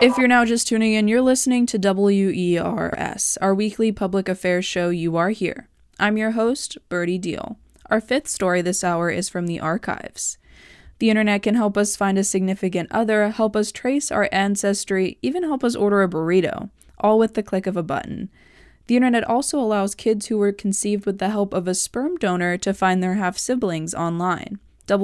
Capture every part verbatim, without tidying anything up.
If you're now just tuning in, you're listening to W E R S, our weekly public affairs show You Are Here. I'm your host, Birdie Deal. Our fifth story this hour is from the archives. The internet can help us find a significant other, help us trace our ancestry, even help us order a burrito, all with the click of a button. The internet also allows kids who were conceived with the help of a sperm donor to find their half-siblings online.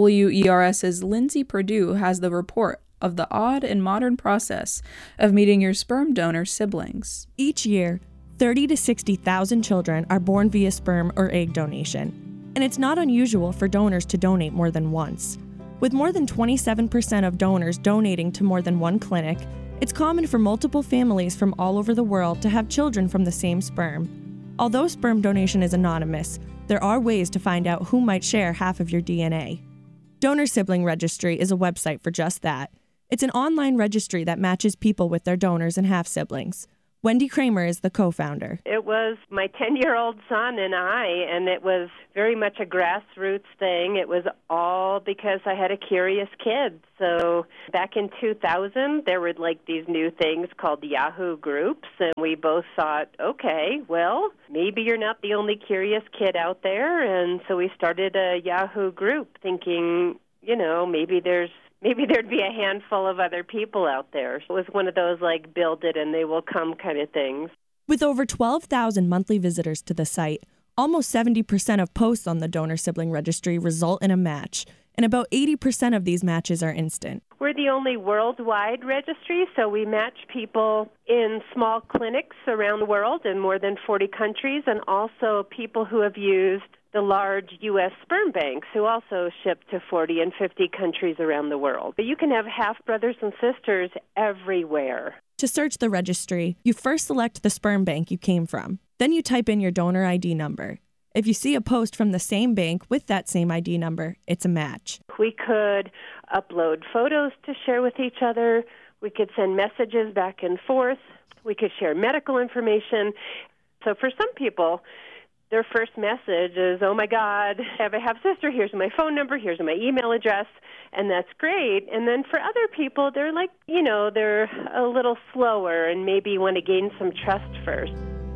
WERS's Lindsay Perdue has the report of the odd and modern process of meeting your sperm donor siblings. Each year, thirty to sixty thousand children are born via sperm or egg donation, and it's not unusual for donors to donate more than once. With more than twenty-seven percent of donors donating to more than one clinic, it's common for multiple families from all over the world to have children from the same sperm. Although sperm donation is anonymous, there are ways to find out who might share half of your D N A. Donor Sibling Registry is a website for just that. It's an online registry that matches people with their donors and half-siblings. Wendy Kramer is the co-founder. It was my ten-year-old son and I, and it was very much a grassroots thing. It was all because I had a curious kid. So back in two thousand, there were like these new things called Yahoo groups, and we both thought, okay, well, maybe you're not the only curious kid out there. And so we started a Yahoo group thinking, you know, maybe there's Maybe there'd be a handful of other people out there. It was one of those, like, build it and they will come kind of things. With over twelve thousand monthly visitors to the site, almost seventy percent of posts on the Donor Sibling Registry result in a match, and about eighty percent of these matches are instant. We're the only worldwide registry, so we match people in small clinics around the world in more than forty countries, and also people who have used the large U S sperm banks, who also ship to forty and fifty countries around the world. But you can have half-brothers and sisters everywhere. To search the registry, you first select the sperm bank you came from. Then you type in your donor I D number. If you see a post from the same bank with that same I D number, it's a match. We could upload photos to share with each other. We could send messages back and forth. We could share medical information. So for some people, their first message is, oh, my God, I have a half-sister. Here's my phone number. Here's my email address. And that's great. And then for other people, they're like, you know, they're a little slower and maybe want to gain some trust first.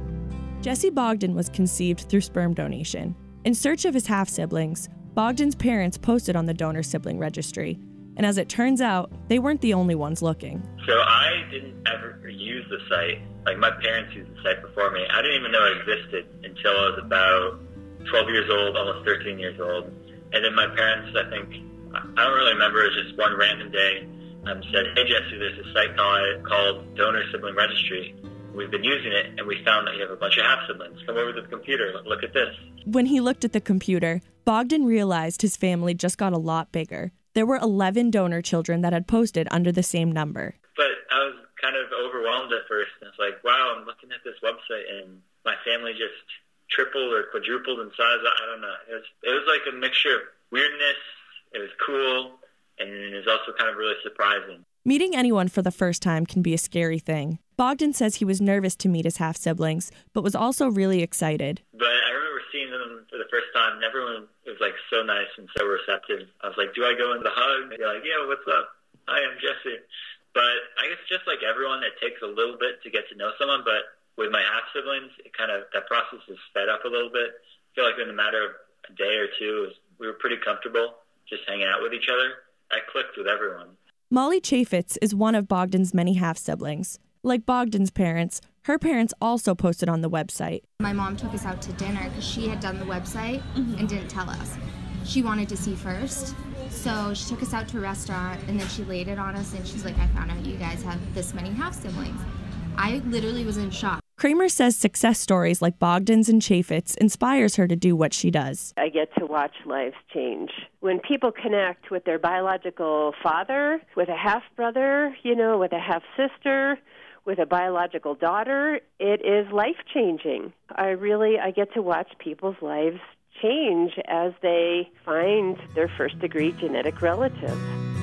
Jesse Bogdan was conceived through sperm donation. In search of his half-siblings, Bogdan's parents posted on the Donor Sibling Registry. And as it turns out, they weren't the only ones looking. So I didn't ever use the site. Like, my parents used the site before me. I didn't even know it existed until I was about twelve years old, almost thirteen years old. And then my parents, I think, I don't really remember, it was just one random day, um, said, hey, Jesse, there's a site called, called Donor Sibling Registry. We've been using it, and we found that you have a bunch of half-siblings. Come over to the computer. Look at this. When he looked at the computer, Bogdan realized his family just got a lot bigger. There were eleven donor children that had posted under the same number. But I was kind of overwhelmed at first. And it's like, wow, I'm looking at this website, and my family just tripled or quadrupled in size. I don't know. It was, it was like a mixture of weirdness. It was cool, and it was also kind of really surprising. Meeting anyone for the first time can be a scary thing. Bogdan says he was nervous to meet his half-siblings, but was also really excited. But I remember seeing them for the first time, and everyone was like so nice and so receptive. I was like, do I go in the hug? They're like, yeah, what's up? Hi, I'm Jesse. But I guess just like everyone, it takes a little bit to get to know someone, but with my half-siblings, it kind of, that process is sped up a little bit. I feel like in a matter of a day or two, we were pretty comfortable just hanging out with each other. I clicked with everyone. Molly Chaffetz is one of Bogdan's many half-siblings. Like Bogdan's parents, her parents also posted on the website. My mom took us out to dinner because she had done the website mm-hmm. and didn't tell us. She wanted to see first, so she took us out to a restaurant, and then she laid it on us, and she's like, I found out you guys have this many half-siblings. I literally was in shock. Kramer says success stories like Bogdan's and Chaffetz inspires her to do what she does. I get to watch lives change. When people connect with their biological father, with a half-brother, you know, with a half-sister, with a biological daughter, it is life-changing. I really, I get to watch people's lives change as they find their first-degree genetic relatives.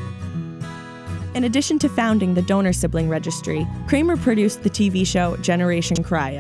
In addition to founding the Donor Sibling Registry, Kramer produced the T V show Generation Cryo.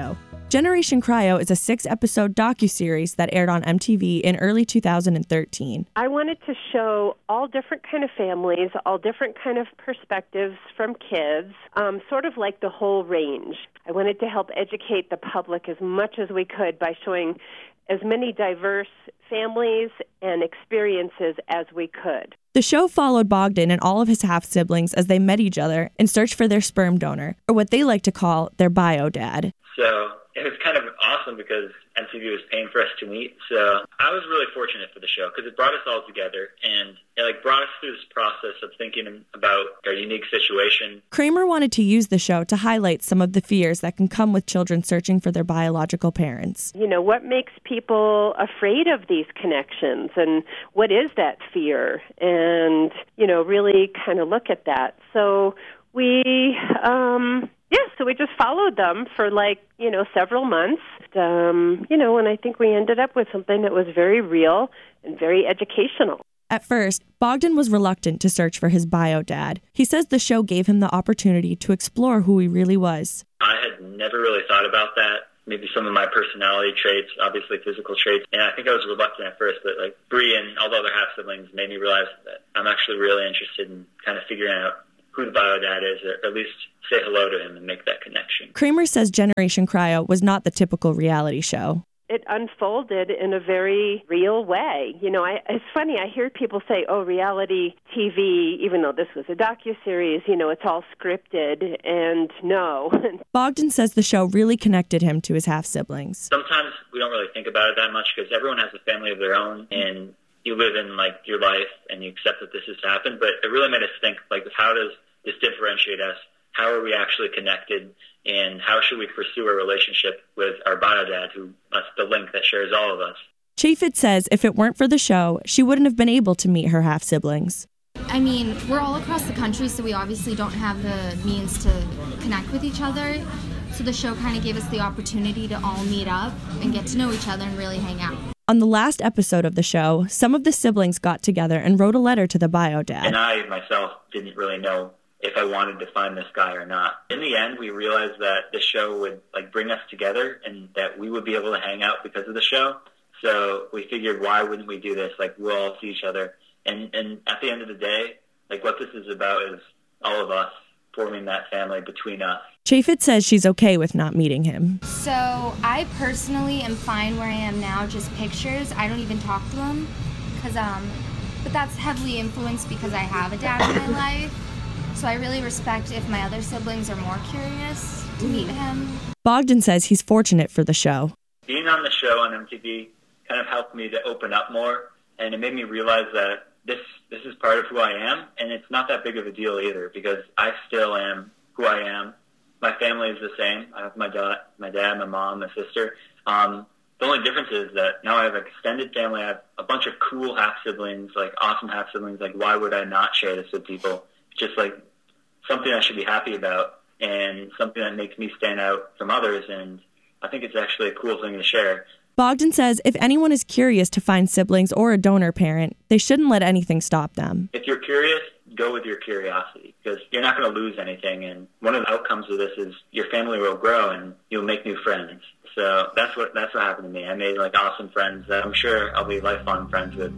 Generation Cryo is a six-episode docuseries that aired on M T V in early two thousand thirteen. I wanted to show all different kind of families, all different kind of perspectives from kids, um, sort of like the whole range. I wanted to help educate the public as much as we could by showing as many diverse families and experiences as we could. The show followed Bogdan and all of his half-siblings as they met each other and searched for their sperm donor, or what they like to call their bio dad. So it was kind of awesome because M T V was paying for us to meet. So I was really fortunate for the show because it brought us all together and it like brought us through this process of thinking about our unique situation. Kramer wanted to use the show to highlight some of the fears that can come with children searching for their biological parents. You know, what makes people afraid of these connections and what is that fear? And, you know, really kind of look at that. So we, um, yeah, so we just followed them for like, you know, several months. Um, you know, and I think we ended up with something that was very real and very educational. At first, Bogdan was reluctant to search for his bio dad. He says the show gave him the opportunity to explore who he really was. I had never really thought about that. Maybe some of my personality traits, obviously physical traits. And I think I was reluctant at first, but like Bree and all the other half-siblings made me realize that I'm actually really interested in kind of figuring out who the bio dad is, or at least say hello to him and make that connection. Kramer says Generation Cryo was not the typical reality show. It unfolded in a very real way. You know, I, it's funny, I hear people say, oh, reality T V, even though this was a docuseries, you know, it's all scripted, and no. Bogdan says the show really connected him to his half-siblings. Sometimes we don't really think about it that much because everyone has a family of their own, and you live in, like, your life, and you accept that this has happened, but it really made us think, like, how does this differentiate us? How are we actually connected? And how should we pursue a relationship with our bio dad, who that's the link that shares all of us? Chaffetz says if it weren't for the show, she wouldn't have been able to meet her half-siblings. I mean, we're all across the country, so we obviously don't have the means to connect with each other. So the show kind of gave us the opportunity to all meet up and get to know each other and really hang out. On the last episode of the show, some of the siblings got together and wrote a letter to the bio dad. And I, myself, didn't really know if I wanted to find this guy or not. In the end, we realized that the show would like bring us together and that we would be able to hang out because of the show. So we figured, why wouldn't we do this? Like, we'll all see each other. And, and at the end of the day, like, what this is about is all of us forming that family between us. Chaffetz says she's okay with not meeting him. So I personally am fine where I am now, just pictures. I don't even talk to him. Cause, um, but that's heavily influenced because I have a dad in my life. So I really respect if my other siblings are more curious to meet him. Bogdan says he's fortunate for the show. Being on the show on M T V kind of helped me to open up more, and it made me realize that this this is part of who I am, and it's not that big of a deal either because I still am who I am. My family is the same. I have my dad, my dad, my mom, my sister. Um, the only difference is that now I have an extended family. I have a bunch of cool half-siblings, like awesome half-siblings. Like, why would I not share this with people? It's just like something I should be happy about and something that makes me stand out from others, and I think it's actually a cool thing to share. Bogdan says if anyone is curious to find siblings or a donor parent, they shouldn't let anything stop them. If you're curious, go with your curiosity because you're not going to lose anything, and one of the outcomes of this is your family will grow and you'll make new friends. So that's what that's what happened to me. I made like awesome friends that I'm sure I'll be lifelong friends with.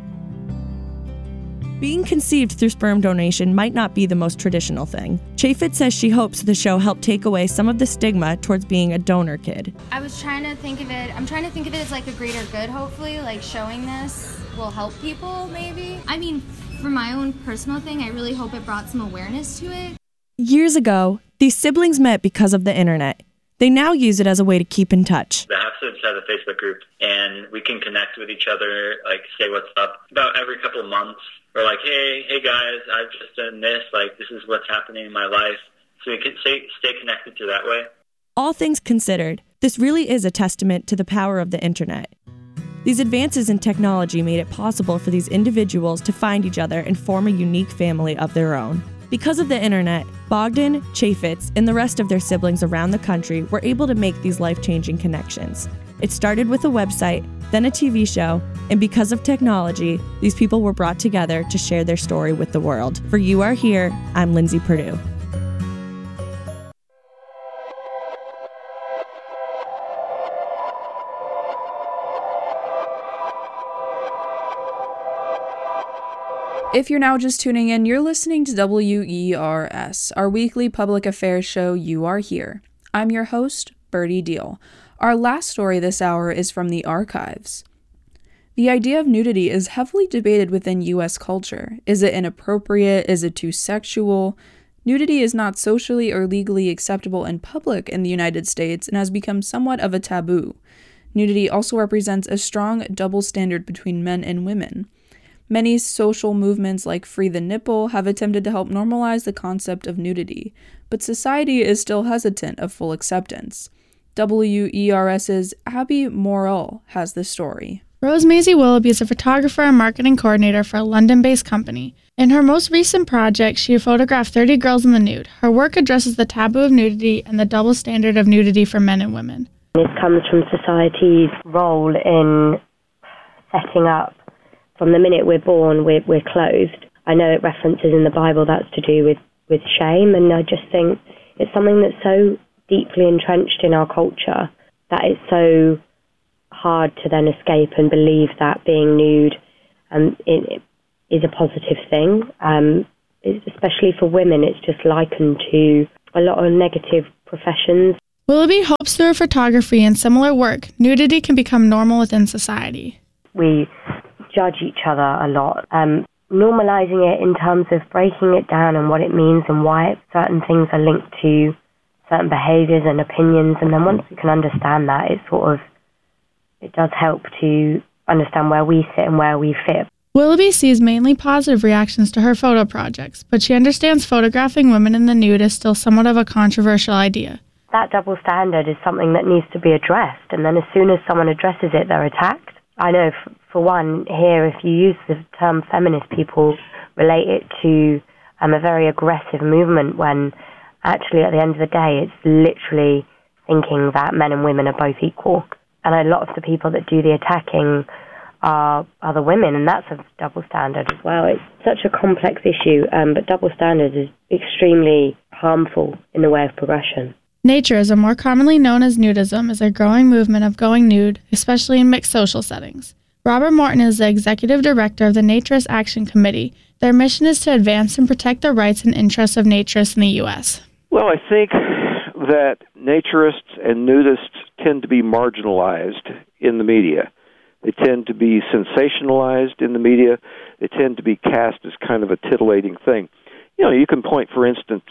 Being conceived through sperm donation might not be the most traditional thing. Chaffetz says she hopes the show helped take away some of the stigma towards being a donor kid. I was trying to think of it, I'm trying to think of it as like a greater good, hopefully, like showing this will help people, maybe. I mean, for my own personal thing, I really hope it brought some awareness to it. Years ago, these siblings met because of the internet. They now use it as a way to keep in touch. The Half-Siblings has a Facebook group, and we can connect with each other, like say what's up about every couple of months. We're like, hey, hey guys, I've just done this. Like, this is what's happening in my life. So we can stay, stay connected to that way. All things considered, this really is a testament to the power of the internet. These advances in technology made it possible for these individuals to find each other and form a unique family of their own. Because of the internet, Bogdan, Chaffetz, and the rest of their siblings around the country were able to make these life-changing connections. It started with a website, then a T V show, and because of technology, these people were brought together to share their story with the world. For You Are Here, I'm Lindsay Purdue. If you're now just tuning in, you're listening to W E R S, our weekly public affairs show, You Are Here. I'm your host, Birdie Deal. Our last story this hour is from the archives. The idea of nudity is heavily debated within U S culture. Is it inappropriate? Is it too sexual? Nudity is not socially or legally acceptable in public in the United States and has become somewhat of a taboo. Nudity also represents a strong double standard between men and women. Many social movements like Free the Nipple have attempted to help normalize the concept of nudity, but society is still hesitant of full acceptance. WERS's Abby Morrell has the story. Rose Maisie Willoughby is a photographer and marketing coordinator for a London-based company. In her most recent project, she photographed thirty girls in the nude. Her work addresses the taboo of nudity and the double standard of nudity for men and women. This comes from society's role in setting up. From the minute we're born, we're, we're clothed. I know it references in the Bible that's to do with, with shame, and I just think it's something that's so deeply entrenched in our culture that it's so hard to then escape and believe that being nude um, it, it is a positive thing. Um, especially for women, it's just likened to a lot of negative professions. Willoughby hopes through her photography and similar work, nudity can become normal within society. We judge each other a lot. Um, normalizing it in terms of breaking it down and what it means and why certain things are linked to certain behaviors and opinions, and then once we can understand that, it sort of it does help to understand where we sit and where we fit. Willoughby sees mainly positive reactions to her photo projects, but she understands photographing women in the nude is still somewhat of a controversial idea. That double standard is something that needs to be addressed, and then as soon as someone addresses it, they're attacked. I know, for one, here, if you use the term feminist, people relate it to um, a very aggressive movement when actually at the end of the day it's literally thinking that men and women are both equal. And a lot of the people that do the attacking are other women, and that's a double standard as well. It's such a complex issue, um, but double standard is extremely harmful in the way of progression. Naturism, more commonly known as nudism, is a growing movement of going nude, especially in mixed social settings. Robert Morton is the executive director of the Naturist Action Committee. Their mission is to advance and protect the rights and interests of naturists in the U S. Well, I think that naturists and nudists tend to be marginalized in the media. They tend to be sensationalized in the media. They tend to be cast as kind of a titillating thing. You know, you can point, for instance,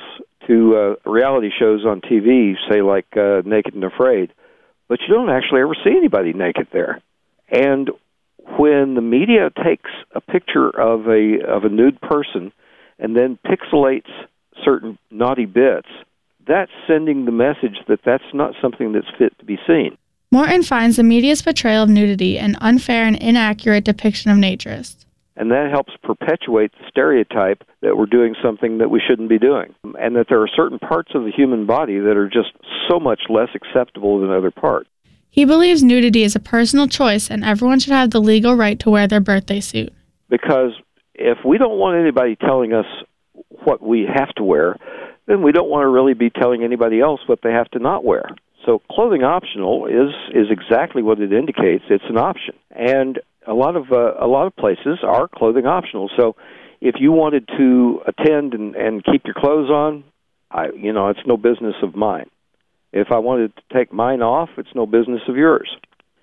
to uh, reality shows on T V, say like uh, Naked and Afraid, but you don't actually ever see anybody naked there. And when the media takes a picture of a of a nude person and then pixelates certain naughty bits, that's sending the message that that's not something that's fit to be seen. Morton finds the media's portrayal of nudity an unfair and inaccurate depiction of naturists. And that helps perpetuate the stereotype that we're doing something that we shouldn't be doing, and that there are certain parts of the human body that are just so much less acceptable than other parts. He believes nudity is a personal choice and everyone should have the legal right to wear their birthday suit. Because if we don't want anybody telling us what we have to wear, then we don't want to really be telling anybody else what they have to not wear. So clothing optional is is exactly what it indicates. It's an option. And a lot of uh, a lot of places are clothing optional. So if you wanted to attend and, and keep your clothes on, I you know, it's no business of mine. If I wanted to take mine off, it's no business of yours.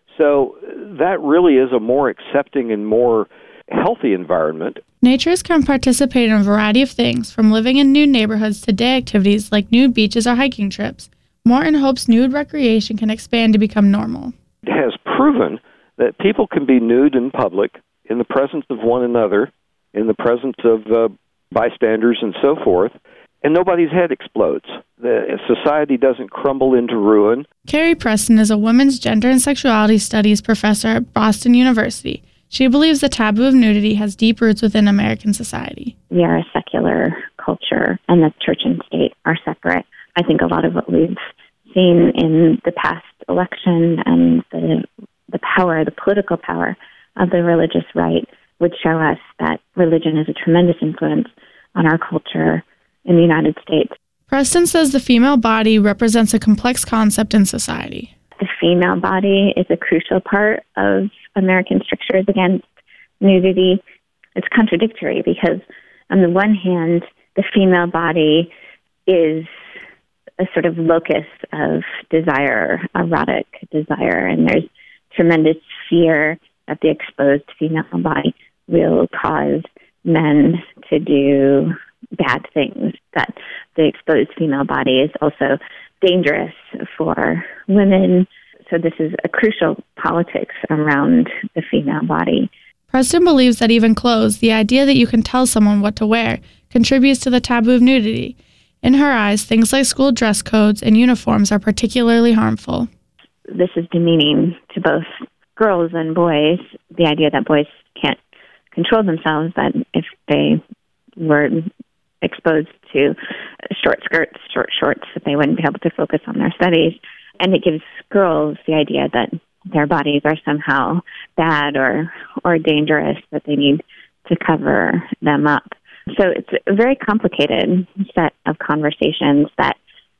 So that really is a more accepting and more healthy environment. Naturists can participate in a variety of things, from living in nude neighborhoods to day activities like nude beaches or hiking trips. Morton hopes nude recreation can expand to become normal. It has proven that people can be nude in public, in the presence of one another, in the presence of uh, bystanders and so forth, and nobody's head explodes. The society doesn't crumble into ruin. Carrie Preston is a women's gender and sexuality studies professor at Boston University. She believes the taboo of nudity has deep roots within American society. We are a secular culture, and the church and state are separate. I think a lot of what we've seen in the past election and the the power, the political power of the religious right would show us that religion is a tremendous influence on our culture in the United States. Preston says the female body represents a complex concept in society. The female body is a crucial part of American strictures against nudity. it's contradictory because on the one hand, the female body is a sort of locus of desire, erotic desire, and there's tremendous fear that the exposed female body will cause men to do bad things, that the exposed female body is also dangerous for women. So this is a crucial politics around the female body. Preston believes that even clothes, the idea that you can tell someone what to wear, contributes to the taboo of nudity. In her eyes, things like school dress codes and uniforms are particularly harmful. This is demeaning to both girls and boys, the idea that boys can't control themselves, that if they were exposed to short skirts, short shorts, that they wouldn't be able to focus on their studies. And it gives girls the idea that their bodies are somehow bad or or dangerous, that they need to cover them up. So it's a very complicated set of conversations that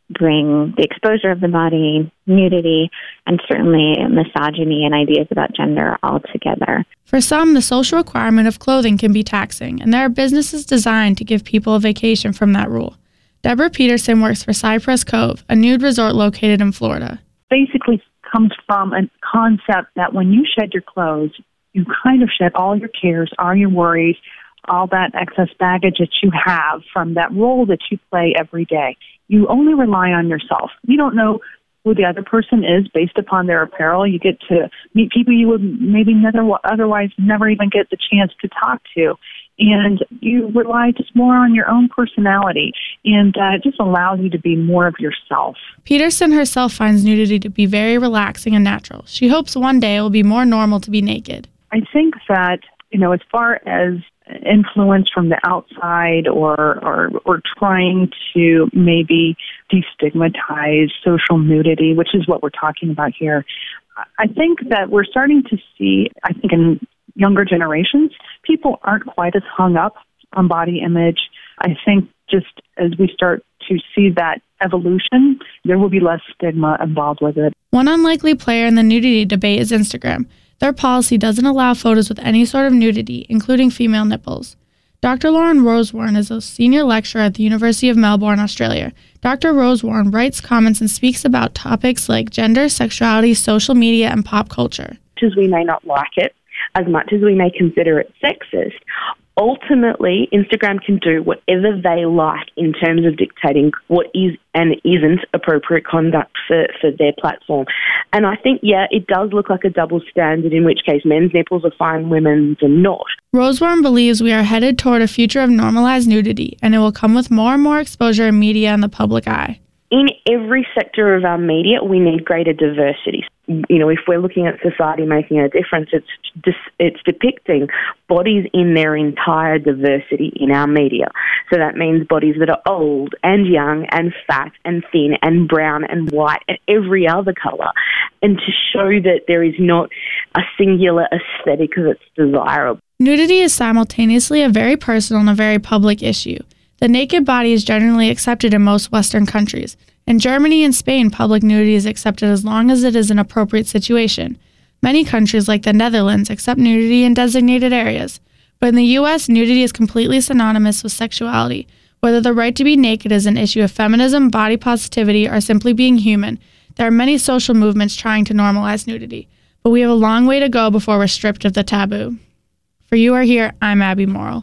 bring the exposure of the body, nudity, and certainly misogyny and ideas about gender all together. For some, the social requirement of clothing can be taxing, and there are businesses designed to give people a vacation from that rule. Deborah Peterson works for Cypress Cove, a nude resort located in Florida. Basically comes from a concept that when you shed your clothes, you kind of shed all your cares, all your worries, all that excess baggage that you have from that role that you play every day. You only rely on yourself. You don't know who the other person is based upon their apparel. You get to meet people you would maybe never, otherwise never even get the chance to talk to. And you rely just more on your own personality, and uh, it just allows you to be more of yourself. Peterson herself finds nudity to be very relaxing and natural. She hopes one day it will be more normal to be naked. I think that, you know, as far as influence from the outside or, or or trying to maybe destigmatize social nudity, which is what we're talking about here, I think that we're starting to see, I think in younger generations, people aren't quite as hung up on body image. I think just as we start to see that evolution, there will be less stigma involved with it. One unlikely player in the nudity debate is Instagram. Their policy doesn't allow photos with any sort of nudity, including female nipples. Doctor Lauren Rosewarne is a senior lecturer at the University of Melbourne, Australia. Doctor Rosewarne writes comments and speaks about topics like gender, sexuality, social media, and pop culture. As much as we may not like it, as much as we may consider it sexist, ultimately, Instagram can do whatever they like in terms of dictating what is and isn't appropriate conduct for, for their platform. And I think, yeah, it does look like a double standard, in which case men's nipples are fine, women's are not. Rosewarne believes we are headed toward a future of normalized nudity, and it will come with more and more exposure in media and the public eye. In every sector of our media, we need greater diversity. You know, if we're looking at society making a difference, it's dis- it's depicting bodies in their entire diversity in our media. So that means bodies that are old and young and fat and thin and brown and white and every other colour. And to show that there is not a singular aesthetic that's desirable. Nudity is simultaneously a very personal and a very public issue. The naked body is generally accepted in most Western countries. In Germany and Spain, public nudity is accepted as long as it is an appropriate situation. Many countries, like the Netherlands, accept nudity in designated areas. But in the U S, nudity is completely synonymous with sexuality. Whether the right to be naked is an issue of feminism, body positivity, or simply being human, there are many social movements trying to normalize nudity. But we have a long way to go before we're stripped of the taboo. For You Are Here, I'm Abby Morrill.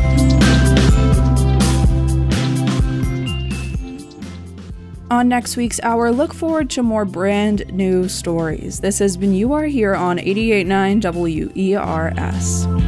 On next week's hour, look forward to more brand new stories. This has been You Are Here on eighty-eight point nine W E R S.